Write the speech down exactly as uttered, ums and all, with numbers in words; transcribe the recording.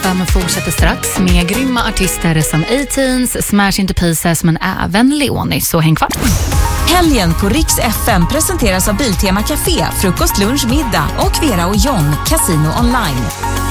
Men fortsätter strax med grymma artister som A-Teens, Smash Into Pieces men även Leonis, så häng kvar. Helgen på Riks F M presenteras av Biltema Café, frukost, lunch, middag och Vera och John, Casino Online.